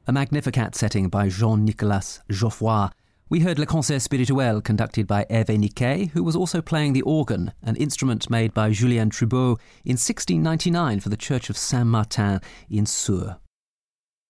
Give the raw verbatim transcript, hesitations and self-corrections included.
a Magnificat setting by Jean-Nicolas Geoffroy. We heard Le Concert Spirituel, conducted by Hervé Niquet, who was also playing the organ, an instrument made by Julien Trubeau in sixteen ninety-nine for the Church of Saint-Martin in Sours.